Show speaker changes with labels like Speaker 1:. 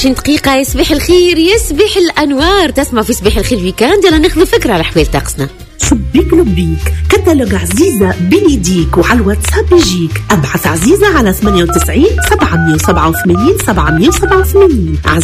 Speaker 1: دقيقة. يصبح الخير، يصبح الأنوار. تسمع في صباح الخير ويكاند. يلا ناخذ فكرة على حوال طقسنا.
Speaker 2: شبيك لبيك كتالوج عزيزة بين يديك وعلى الواتساب يجيك. ابعث عزيزة على 98 787 787.